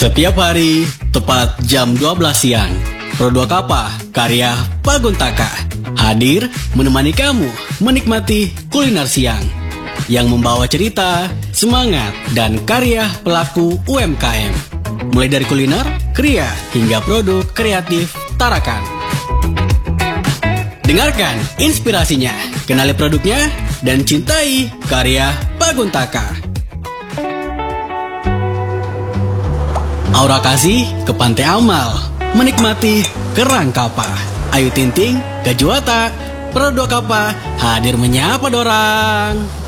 Setiap hari, tepat jam 12 siang, Produk Apa karya Paguntaka hadir menemani kamu menikmati kuliner siang yang membawa cerita, semangat, dan karya pelaku UMKM. Mulai dari kuliner, kria, hingga produk kreatif Tarakan. Dengarkan inspirasinya, kenali produknya, dan cintai karya Paguntaka. Aura kasih ke Pantai Amal, menikmati kerang kapa. Ayu Tinting ke Juwata, Produk Apa hadir menyapa dorang.